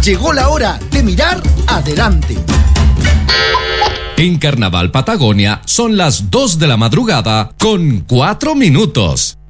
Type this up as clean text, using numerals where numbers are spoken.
Llegó la hora de mirar adelante. En Carnaval Patagonia son las 2 de la madrugada con 4 minutos.